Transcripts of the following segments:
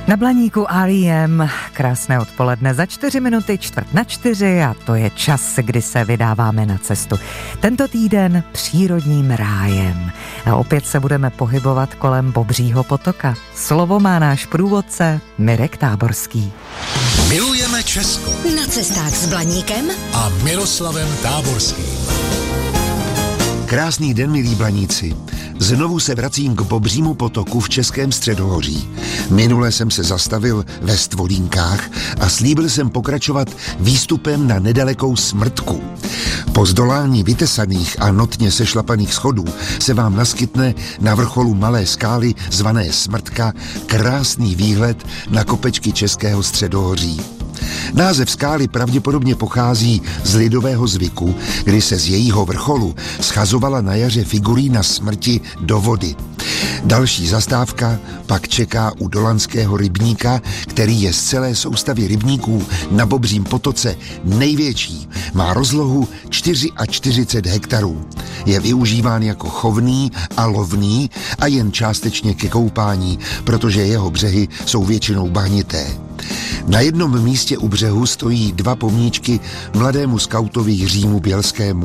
Na Blaníku R.E.M. krásné odpoledne za 4 minuty 3:45 a to je čas, kdy se vydáváme na cestu. Tento týden přírodním rájem. A opět se budeme pohybovat kolem Bobřího potoka. Slovo má náš průvodce Mirek Táborský. Milujeme Česko. Na cestách s Blaníkem a Miroslavem Táborským. Krásný den, milí Blaníci. Znovu se vracím k Bobřímu potoku v Českém středohoří. Minule jsem se zastavil ve Stvolínkách a slíbil jsem pokračovat výstupem na nedalekou Smrtku. Po zdolání vytesaných a notně sešlapaných schodů se vám naskytne na vrcholu malé skály zvané Smrtka krásný výhled na kopečky Českého středohoří. Název skály pravděpodobně pochází z lidového zvyku, kdy se z jejího vrcholu schazovala na jaře figurína smrti do vody. Další zastávka pak čeká u Dolanského rybníka, který je z celé soustavy rybníků na Bobřím potoce největší. Má rozlohu 44 hektarů. Je využíván jako chovný a lovný a jen částečně ke koupání, protože jeho břehy jsou většinou bahnité. Na jednom místě u břehu stojí 2 pomníčky mladému skautovi Jiřímu Bělskému.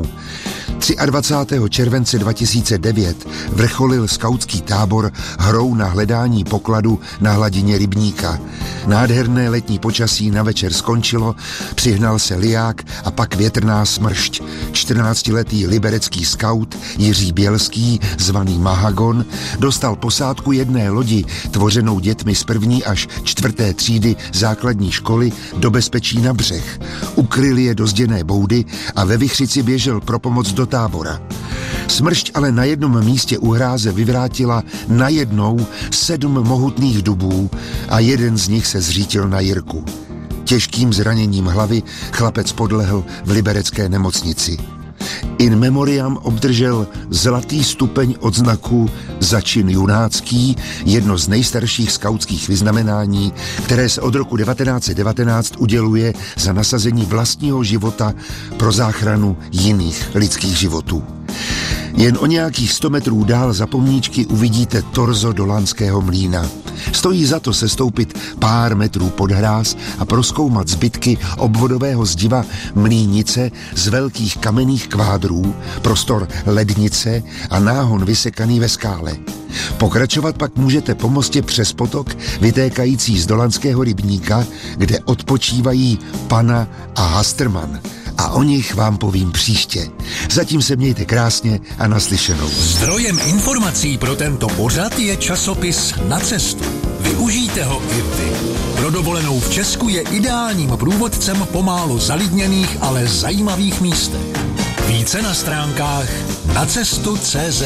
23. července 2009 vrcholil skautský tábor hrou na hledání pokladu na hladině rybníka. Nádherné letní počasí na večer skončilo, přihnal se liják a pak větrná smršť. 14letý liberecký skaut Jiří Bělský, zvaný Mahagon, dostal posádku jedné lodi, tvořenou dětmi z 1. až 4. třídy základní školy, do bezpečí na břeh. Ukryl je do zděné boudy a ve vichřici běžel pro pomoc do tábora. Smršť ale na jednom místě u hráze vyvrátila najednou 7 mohutných dubů a jeden z nich se zřítil na Jirku. Těžkým zraněním hlavy chlapec podlehl v liberecké nemocnici. In memoriam obdržel zlatý stupeň odznaku za čin junácký, jedno z nejstarších skautských vyznamenání, které se od roku 1919 uděluje za nasazení vlastního života pro záchranu jiných lidských životů. Jen o nějakých 100 metrů dál za pomníčky uvidíte torzo Dolanského mlýna. Stojí za to sestoupit pár metrů pod hráz a prozkoumat zbytky obvodového zdiva mlýnice z velkých kamenných kvádrů, prostor lednice a náhon vysekaný ve skále. Pokračovat pak můžete po mostě přes potok vytékající z Dolanského rybníka, kde odpočívají Pana a Hasterman. A o nich vám povím příště. Zatím se mějte krásně a naslyšenou. Zdrojem informací pro tento pořad je časopis Na cestu. Využijte ho i vy. Pro dovolenou v Česku je ideálním průvodcem po málo zalidněných, ale zajímavých místech. Více na stránkách nacestu.cz.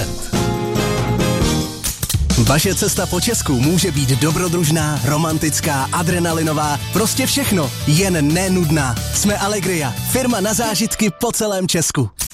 Vaše cesta po Česku může být dobrodružná, romantická, adrenalinová, prostě všechno, jen nenudná. Jsme Allegria, firma na zážitky po celém Česku.